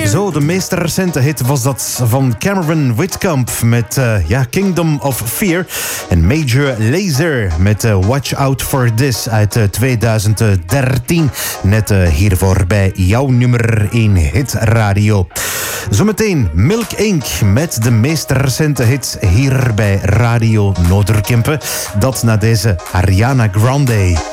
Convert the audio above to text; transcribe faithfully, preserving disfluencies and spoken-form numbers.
Zo, de meest recente hit was dat van Cameron Whitcomb met uh, ja, Kingdom of Fear. En Major Lazer met uh, Watch Out For This uit uh, twintig dertien. Net uh, hiervoor bij jouw nummer één hit radio. Zometeen Milk Incorporated met de meest recente hits hier bij Radio Noorderkempen. Dat na deze Ariana Grande.